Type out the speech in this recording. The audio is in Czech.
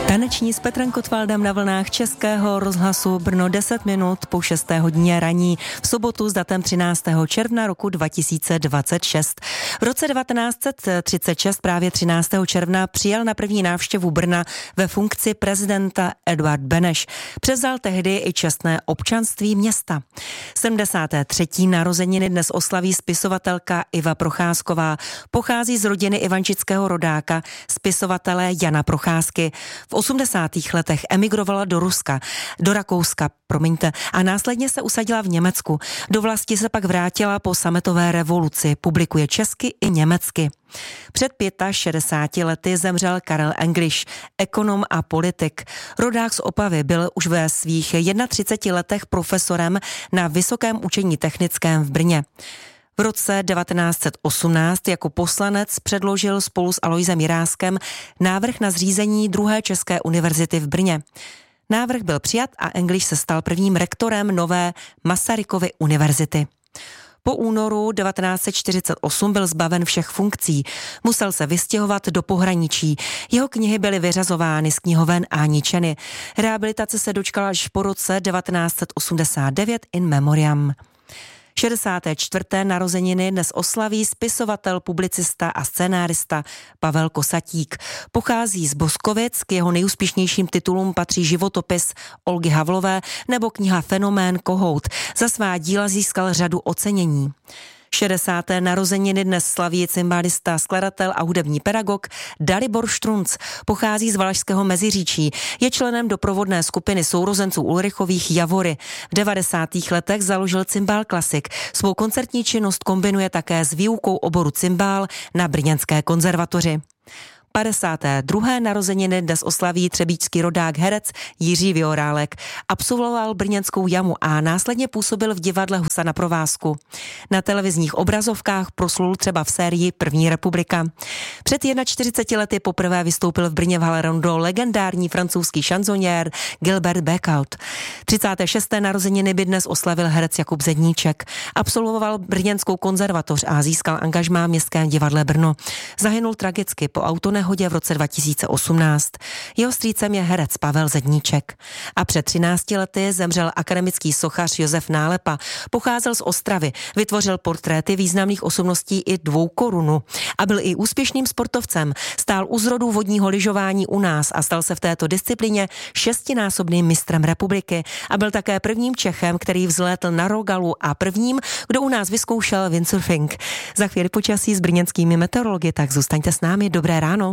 Taneční s Petrem Kotwaldem na vlnách Českého rozhlasu Brno 10 minut po 6. hodině raní v sobotu s datem 13. června roku 2026. V roce 1936 právě 13. června přijel na první návštěvu Brna ve funkci prezidenta Eduard Beneš. Převzal tehdy i čestné občanství města. 73. narozeniny dnes oslaví spisovatelka Iva Procházková. Pochází z rodiny ivančického rodáka, spisovatele Jana Procházky. V 80. letech emigrovala do Rakouska, a následně se usadila v Německu. Do vlasti se pak vrátila po sametové revoluci, publikuje česky i německy. Před 65 lety zemřel Karel Engliš, ekonom a politik. Rodák z Opavy, byl už ve svých 31 letech profesorem na Vysokém učení technickém v Brně. V roce 1918 jako poslanec předložil spolu s Alojzem Jiráskem návrh na zřízení druhé české univerzity v Brně. Návrh byl přijat a Engliš se stal prvním rektorem nové Masarykovy univerzity. Po únoru 1948 byl zbaven všech funkcí. Musel se vystěhovat do pohraničí. Jeho knihy byly vyřazovány z knihoven a ničeny. Rehabilitace se dočkala až po roce 1989 in memoriam. 64. narozeniny dnes oslaví spisovatel, publicista a scénárista Pavel Kosatík. Pochází z Boskovic, k jeho nejúspěšnějším titulům patří životopis Olgy Havlové nebo kniha Fenomén Kohout. Za svá díla získal řadu ocenění. 60. narozeniny dnes slaví cymbálista, skladatel a hudební pedagog Dalibor Štrunc. Pochází z Valašského Meziříčí. Je členem doprovodné skupiny sourozenců Ulrichových Javory. V 90. letech založil Cymbál Klasik. Svou koncertní činnost kombinuje také s výukou oboru cymbál na Brněnské konzervatoři. 52. narozeniny dnes oslaví třebíčský rodák herec Jiří Viorálek. Absolvoval brněnskou jamu a následně působil v divadle Husa na provázku. Na televizních obrazovkách proslul třeba v sérii První republika. Před 41 lety poprvé vystoupil v Brně v Hale Rondo legendární francouzský šanzoniér Gilbert Bécaud. 36. narozeniny by dnes oslavil herec Jakub Zedníček. Absolvoval Brněnskou konzervatoř a získal angažmá v Městském divadle Brno. Zahynul tragicky po autonehodě v roce 2018. Jeho strýcem je herec Pavel Zedníček. A před 13 lety zemřel akademický sochař Josef Nálepa. Pocházel z Ostravy, vytvořil portréty významných osobností i 2 korun. A byl i úspěšným sportovcem. Stál u zrodu vodního lyžování u nás a stal se v této disciplíně 6násobným mistrem republiky. A byl také prvním Čechem, který vzlétl na Rogalu a prvním, kdo u nás vyzkoušel windsurfing. Za chvíli počasí s brněnskými meteorology, tak zůstaňte s námi. Dobré ráno.